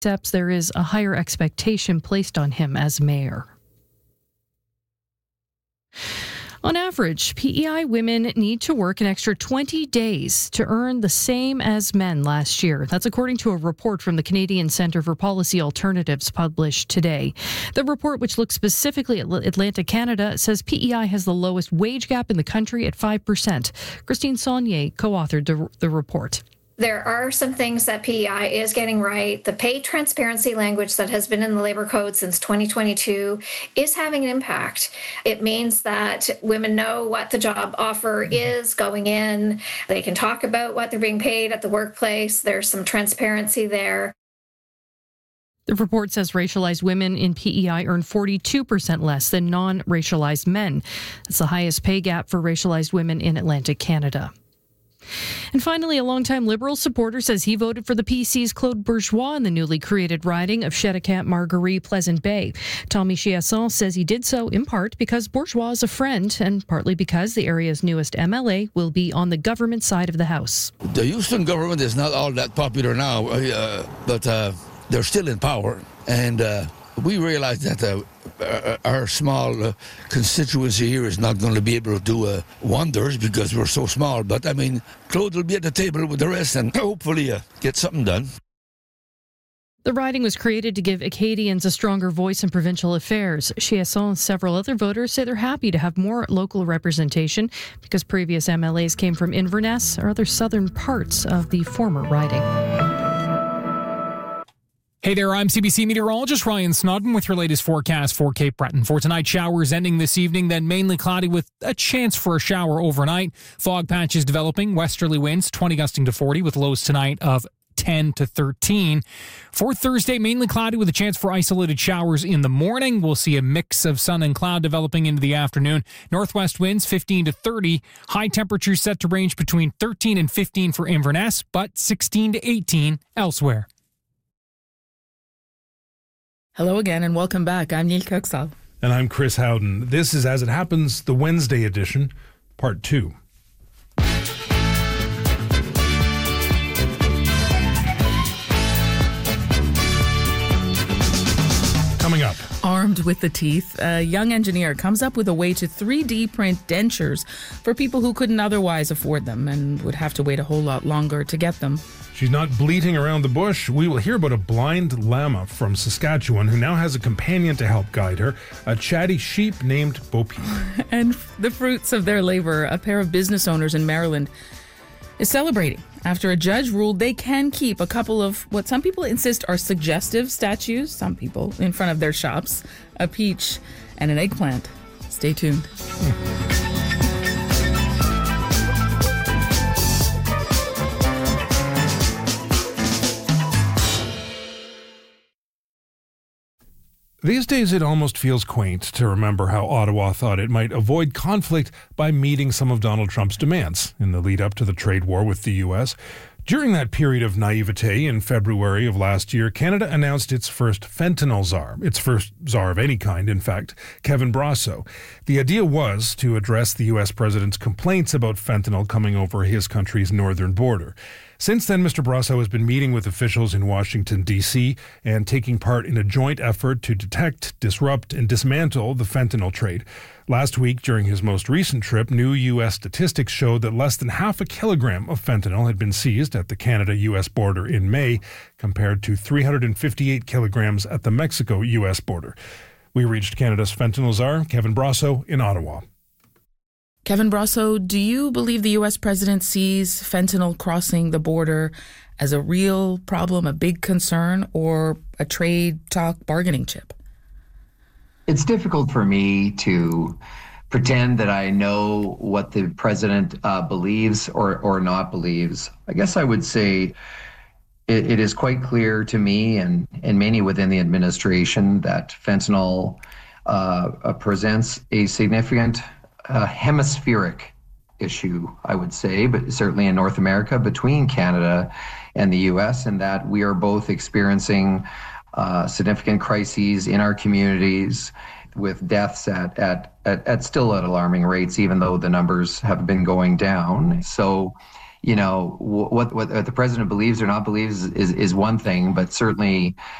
accepts there is a higher expectation placed on him as mayor. On average, PEI women need to work an extra 20 days to earn the same as men last year. That's according to a report from the Canadian Centre for Policy Alternatives published today. The report, which looks specifically at Atlantic Canada, says PEI has the lowest wage gap in the country at 5%. Christine Saunier co-authored the report. There are some things that PEI is getting right. The pay transparency language that has been in the Labour Code since 2022 is having an impact. It means that women know what the job offer is going in. They can talk about what they're being paid at the workplace. There's some transparency there. The report says racialized women in PEI earn 42% less than non-racialized men. That's the highest pay gap for racialized women in Atlantic Canada. And finally, a longtime Liberal supporter says he voted for the PC's Claude Bourgeois in the newly created riding of Cheticamp Marguerite Pleasant Bay. Tommy Chiasson says he did so in part because Bourgeois is a friend and partly because the area's newest MLA will be on the government side of the House. The Houston government is not all that popular now, but they're still in power. And we realize that our small constituency here is not going to be able to do wonders because we're so small. But, I mean, Claude will be at the table with the rest and hopefully get something done. The riding was created to give Acadians a stronger voice in provincial affairs. Chiasson and several other voters say they're happy to have more local representation because previous MLAs came from Inverness or other southern parts of the former riding. Hey there, I'm CBC meteorologist Ryan Snodden with your latest forecast for Cape Breton. For tonight, showers ending this evening, then mainly cloudy with a chance for a shower overnight. Fog patches developing, westerly winds 20 gusting to 40 with lows tonight of 10 to 13. For Thursday, mainly cloudy with a chance for isolated showers in the morning. We'll see a mix of sun and cloud developing into the afternoon. Northwest winds 15 to 30. High temperatures set to range between 13 and 15 for Inverness, but 16 to 18 elsewhere. Hello again and welcome back. I'm Neil Kuxal. And I'm Chris Howden. This is As It Happens, the Wednesday edition, part 2. Coming up. Armed with the teeth, a young engineer comes up with a way to 3D print dentures for people who couldn't otherwise afford them and would have to wait a whole lot longer to get them. She's not bleating around the bush. We will hear about a blind llama from Saskatchewan who now has a companion to help guide her, a chatty sheep named Bo Peep. And the fruits of their labor, a pair of business owners in Maryland is celebrating after a judge ruled they can keep a couple of what some people insist are suggestive statues, some people, in front of their shops, a peach and an eggplant. Stay tuned. These days, it almost feels quaint to remember how Ottawa thought it might avoid conflict by meeting some of Donald Trump's demands in the lead-up to the trade war with the U.S. During that period of naivete in February of last year, Canada announced its first fentanyl czar, its first czar of any kind, in fact, Kevin Brasso. The idea was to address the U.S. president's complaints about fentanyl coming over his country's northern border. Since then, Mr. Brasso has been meeting with officials in Washington, D.C., and taking part in a joint effort to detect, disrupt, and dismantle the fentanyl trade. Last week, during his most recent trip, new U.S. statistics showed that less than half a kilogram of fentanyl had been seized at the Canada-U.S. border in May, compared to 358 kilograms at the Mexico-U.S. border. We reached Canada's fentanyl czar, Kevin Brasso, in Ottawa. Kevin Brasso, do you believe the U.S. president sees fentanyl crossing the border as a real problem, a big concern, or a trade talk bargaining chip? It's difficult for me to pretend that I know what the president believes or not believes. I guess I would say it is quite clear to me and many within the administration that fentanyl presents a significant hemispheric issue, I would say, but certainly in North America between Canada and the U.S., and that we are both experiencing significant crises in our communities with deaths at still at alarming rates, even though the numbers have been going down. So what the president believes or not believes is one thing, but certainly